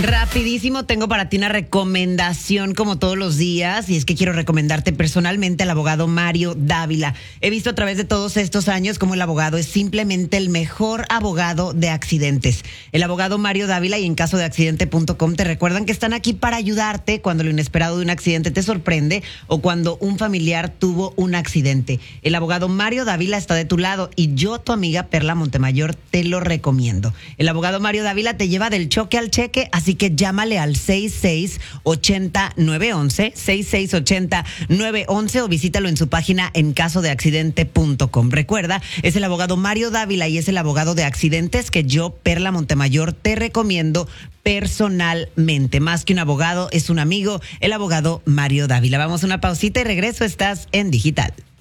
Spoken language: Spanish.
Rapidísimo, tengo para ti una recomendación como todos los días, y es que quiero recomendarte personalmente al abogado Mario Dávila. He visto a través de todos estos años cómo el abogado es simplemente el mejor abogado de accidentes. El abogado Mario Dávila y en caso de accidente.com te recuerdan que están aquí para ayudarte cuando lo inesperado de un accidente te sorprende o cuando un familiar tuvo un accidente. El abogado Mario Dávila está de tu lado y yo, tu amiga Perla Montemayor, te lo recomiendo. El abogado Mario Dávila te lleva del choque al cheque, así que llámale al 6680-911, 6680-911 o visítalo en su página encasodeaccidente.com. Recuerda, es el abogado Mario Dávila y es el abogado de accidentes que yo, Perla Montemayor, te recomiendo personalmente. Más que un abogado, es un amigo, el abogado Mario Dávila. Vamos a una pausita y regreso. Estás en Digital.